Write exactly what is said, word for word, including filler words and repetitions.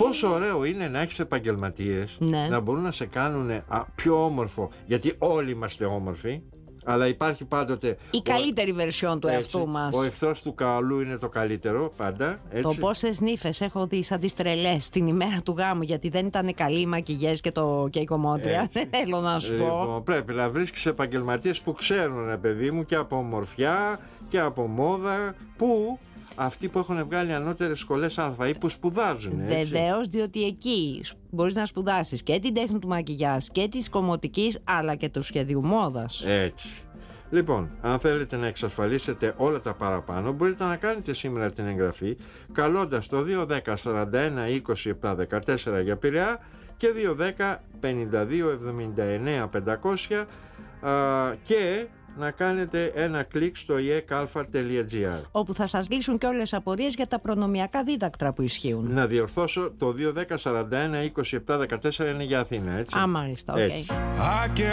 Πόσο ωραίο είναι να έχεις επαγγελματίες, ναι. να μπορούν να σε κάνουν πιο όμορφο, γιατί όλοι είμαστε όμορφοι, αλλά υπάρχει πάντοτε η καλύτερη βερσιόν του εαυτού μας. Ο εχθρός του καλού είναι το καλύτερο πάντα, έτσι. Το πόσες νύφες έχω δει σαν τις τρελές την ημέρα του γάμου, γιατί δεν ήταν καλοί οι μακιγιές και, το, και η κομμότρια. Δεν θέλω να σου λοιπόν, πω. Πρέπει να βρίσκεις επαγγελματίες που ξέρουν, παιδί μου, και από ομορφιά και από μόδα, που αυτοί που έχουν βγάλει ανώτερες σχολές Α ή που σπουδάζουν, έτσι. Βεβαίως, διότι εκεί μπορείς να σπουδάσεις και την τέχνη του μακιγιάζ και της κομμωτικής, αλλά και του σχεδίου μόδας. Έτσι. Λοιπόν, αν θέλετε να εξασφαλίσετε όλα τα παραπάνω, μπορείτε να κάνετε σήμερα την εγγραφή καλώντας το δύο ένα μηδέν σαράντα ένα είκοσι επτά δεκατέσσερα για Πειραιά και δύο ένα μηδέν πενήντα δύο εβδομήντα εννέα πεντακόσια α, και να κάνετε ένα κλικ στο ι ε κ α τελεία τζι άρ, όπου θα σας λύσουν και όλες τις απορίες για τα προνομιακά δίδακτρα που ισχύουν. Να διορθώσω, το δύο ένα μηδέν σαράντα ένα είκοσι επτά δεκατέσσερα είναι για Αθήνα, έτσι. Α, μάλιστα, οκ. Okay.